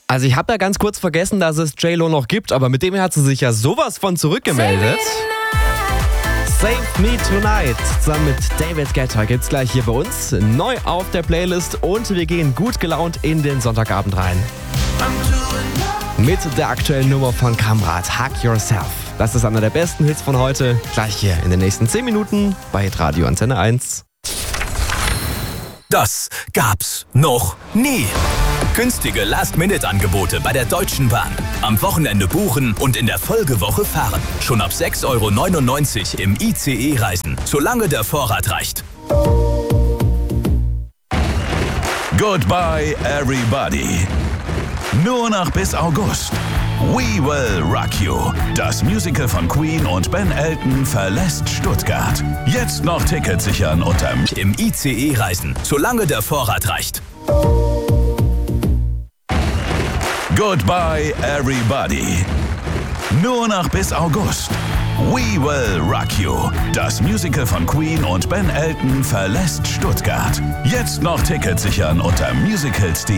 Also ich habe ja ganz kurz vergessen, dass es J-Lo noch gibt, aber mit dem hat sie sich ja sowas von zurückgemeldet. Save Me Tonight zusammen mit David Guetta gibt's gleich hier bei uns. Neu auf der Playlist und wir gehen gut gelaunt in den Sonntagabend rein. Mit der aktuellen Nummer von Kamrat, Hug Yourself. Das ist einer der besten Hits von heute. Gleich hier in den nächsten 10 Minuten bei Radio Antenne 1. Das gab's noch nie. Günstige Last-Minute-Angebote bei der Deutschen Bahn. Am Wochenende buchen und in der Folgewoche fahren. Schon ab 6,99 € im ICE reisen, solange der Vorrat reicht. Goodbye Everybody. Nur noch bis August. We Will Rock You. Das Musical von Queen und Ben Elton verlässt Stuttgart. Jetzt noch Tickets sichern unter im ICE reisen, solange der Vorrat reicht. Goodbye Everybody. Nur noch bis August. We Will Rock You. Das Musical von Queen und Ben Elton verlässt Stuttgart. Jetzt noch Tickets sichern unter musicals.de.